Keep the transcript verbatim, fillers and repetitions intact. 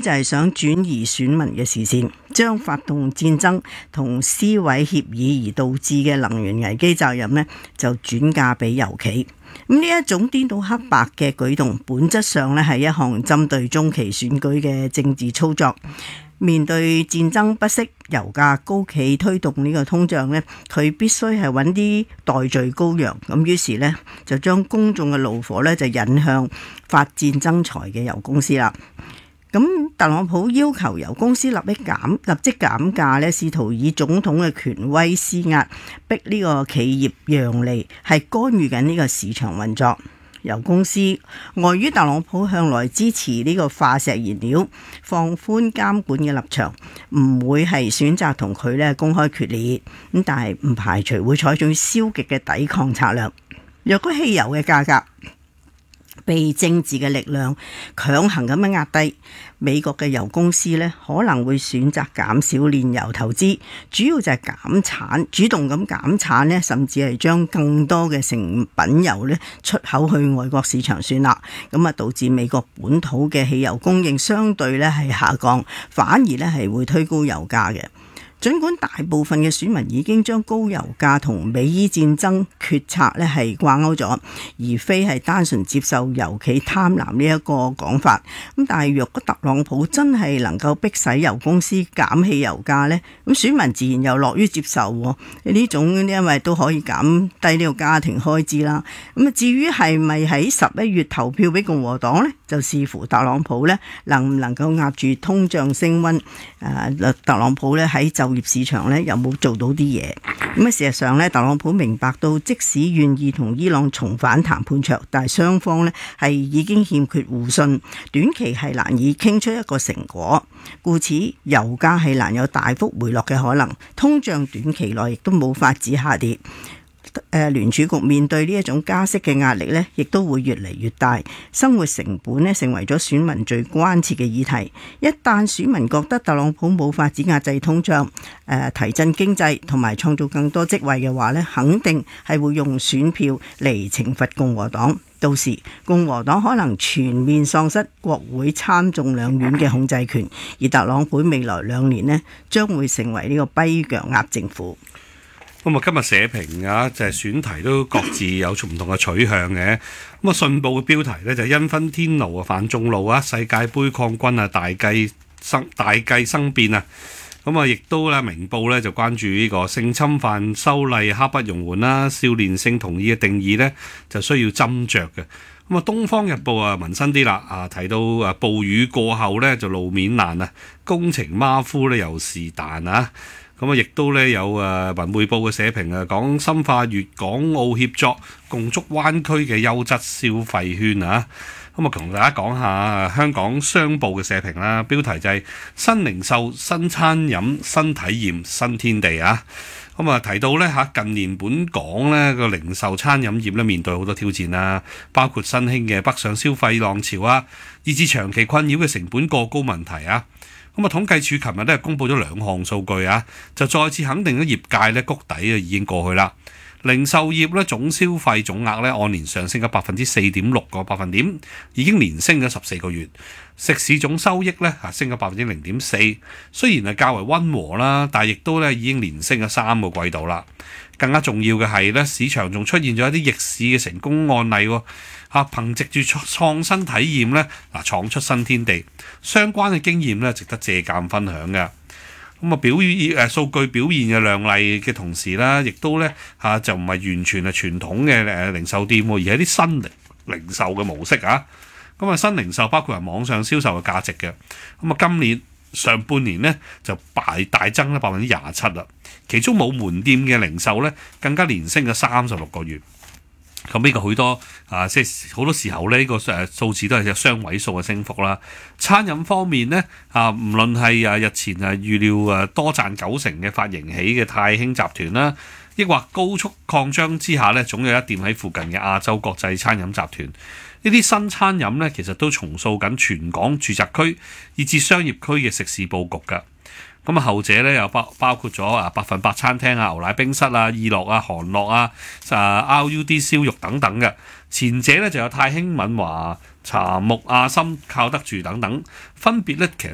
就係想轉移選民嘅視線，將發動戰爭同撕毀協議而導致嘅能源危機責任呢，就轉嫁俾油企。咁呢一種顛倒黑白嘅舉動，本質上呢係一項針對中期選舉嘅政治操作。面對戰爭不息、油價高企推動呢個通脹呢，佢必須係揾啲代罪羔羊。咁於是呢，就將公眾嘅怒火呢就引向發戰爭財嘅油公司啦。咁特朗普要求油公司立即減立即減價呢，試圖以總統嘅權威施壓，逼呢個企業讓利，係干預緊呢個市場運作。油公司礙於特朗普向來支持呢個化石燃料放寬監管嘅立場，唔會係選擇同佢咧公開決裂。咁但係唔排除會採取消極嘅抵抗策略。若果汽油嘅價格被政治嘅力量強行咁樣壓低，美國嘅油公司呢可能會選擇減少煉油投資，主要就係減產，主動咁減產呢，甚至係將更多嘅成品油呢出口去外國市場算啦。咁啊，導致美國本土嘅汽油供應相對呢係下降，反而呢係會推高油價嘅。儘管大部分嘅選民已經將高油價同美伊戰爭決策咧係掛鈎咗，而非係單純接受油企貪婪呢一個講法。咁但係若果特朗普真係能夠逼使油公司減氣油價呢，咁選民自然又樂於接受呢種，因為都可以減低呢個家庭開支啦。咁啊，至於係咪喺十一月投票俾共和黨呢，就視乎特朗普呢能唔能夠壓住通脹升溫。誒，特朗普呢喺就業市場呢有冇做到啲嘢？咁啊，事實上呢，特朗普明白到即使願意同伊朗重返談判桌，但係雙方呢係已經欠缺互信，短期係難以傾出一個成果，故此油價係難有大幅回落嘅可能，通脹短期內亦都冇法子下跌。誒，聯儲局面對呢一種加息嘅壓力呢，亦都會越嚟越大。生活成本呢，成為咗選民最關切嘅議題。一旦選民覺得特朗普冇法子壓制通脹、誒提振經濟同埋創造更多職位嘅話呢，肯定係會用選票嚟懲罰共和黨。到時共和黨可能全面喪失國會參眾兩院嘅控制權，而特朗普未來兩年呢，將會成為呢個跛腳鴨政府。 咁啊，今日社評啊，就係選題都各自有唔同嘅取向嘅。咁啊，信報嘅標題呢，就係因紛天怒啊，反眾怒啊，世界盃抗軍啊，大計生大計生變啊。咁啊，亦都咧，明報咧就關注呢個性侵犯修例刻不容緩啦，少年性同意嘅定義呢，就需要斟酌嘅。咁啊，《東方日報》啊，民生啲啦，啊提到啊，暴雨過後呢，就路面爛啊，工程馬虎呢又是但啊。咁啊，亦都咧有誒《文匯報》嘅社評啊，講深化粵港澳協作，共築灣區嘅優質消費圈啊。咁啊，同大家講下香港商報嘅社評啦，標題就係新零售、新餐飲、新體驗、新天地啊。咁啊，提到咧嚇近年本港咧個零售餐飲業咧面對好多挑戰啊，包括新興嘅北上消費浪潮啊，以至長期困擾嘅成本過高問題啊。咁啊，統計處琴日咧公布咗兩項數據啊，就再次肯定咗業界咧谷底啊已經過去啦。零售業咧總消費總額咧按年上升咗百分之四點六個百分點，已經連升咗十四個月。食肆總收益咧啊升咗百分之零點四，雖然係較為溫和啦，但係亦都咧已經連升咗三個季度啦。更加重要嘅係咧，市場仲出現咗一啲逆市嘅成功案例喎。嚇，憑藉住創新體驗咧，嗱闖出新天地，相關嘅經驗咧值得借鑑分享嘅。咁啊，表現誒數據表現嘅亮麗嘅同時啦，亦都咧嚇就唔係完全係傳統嘅誒零售店，而係啲新零零售嘅模式啊。咁啊，新零售包括係網上銷售嘅價值嘅。咁啊，今年上半年咧就大大增咗百分之廿七啦，其中冇門店嘅零售咧更加連升咗三十六個月。咁呢個好多啊，即係好多時候呢、呢個誒數字都係有雙位數嘅升幅啦。餐飲方面呢，啊，唔論係啊日前啊預料啊多賺九成嘅發盈喜嘅泰興集團啦，抑或高速擴張之下呢，總有一店喺附近嘅亞洲國際餐飲集團。呢啲新餐飲呢，其實都重塑緊全港住宅區以至商業區嘅食肆佈局㗎。咁啊，後者咧又包包括咗啊百分百餐廳啊、牛奶冰室啊、意樂啊、韓樂啊、啊 R U D 燒肉等等嘅。前者咧就有泰興、敏華、茶木、亞心、靠得住等等，分別咧其實